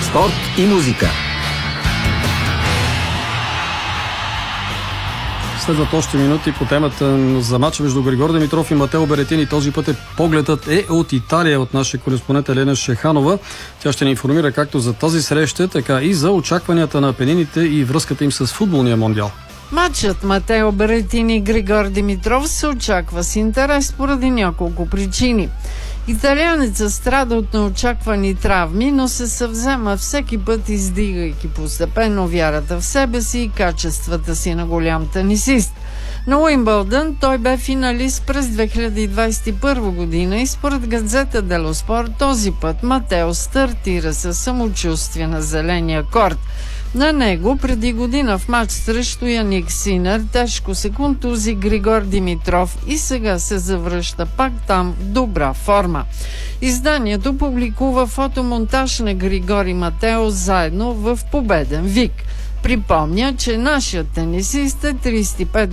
спорт и музика. Следват още минути по темата за мача между Григор Димитров и Матео Беретини. Този път погледът е от Италия, от нашия кореспондент Елена Шеханова. Тя ще ни информира както за тази среща, така и за очакванията на апенините и връзката им с футболния мондиал. Матчът Матео Беретини и Григор Димитров се очаква с интерес поради няколко причини. Италианецът страда от неочаквани травми, но се съвзема всеки път, издигайки постепенно вярата в себе си и качествата си на голям тенисист. На Уимбълдън той бе финалист през 2021 година и според газета Дело Спорт този път Матео стартира със самочувствие на зеления корт. На него преди година в матч срещу Яник Синер тежко се контузи Григор Димитров и сега се завръща пак там в добра форма. Изданието публикува фотомонтаж на Григор и Матео заедно в победен вик. Припомня, че нашият тенисист е 35